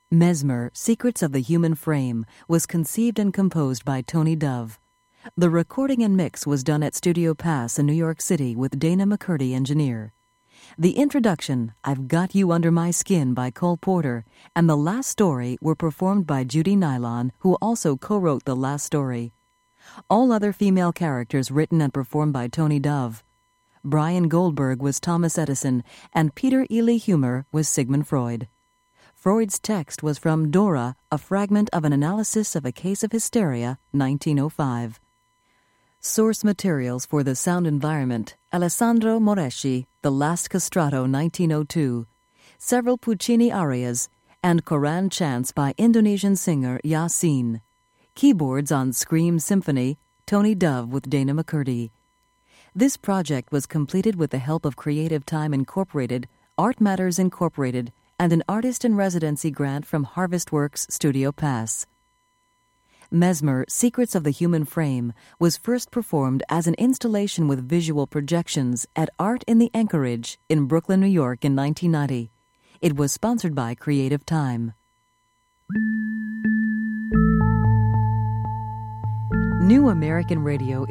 Mesmer, Secrets of the Human Frame was conceived and composed by Tony Dove. The recording and mix was done at Studio Pass in New York City with Dana McCurdy, engineer. The introduction, I've Got You Under My Skin by Cole Porter, and The Last Story were performed by Judy Nylon, who also co-wrote The Last Story. All other female characters written and performed by Tony Dove. Brian Goldberg was Thomas Edison, and Peter Ely Humer was Sigmund Freud. Freud's text was from Dora, a fragment of an analysis of a case of hysteria, 1905. Source materials for the sound environment: Alessandro Moreschi, The Last Castrato, 1902, several Puccini arias, and Koran chants by Indonesian singer Yasin. Keyboards on Scream Symphony, Tony Dove with Dana McCurdy. This project was completed with the help of Creative Time Incorporated, Art Matters Incorporated, and an artist-in-residency grant from HarvestWorks Studio Pass. Mesmer, Secrets of the Human Frame was first performed as an installation with visual projections at Art in the Anchorage in Brooklyn, New York in 1990. It was sponsored by Creative Time. New American Radio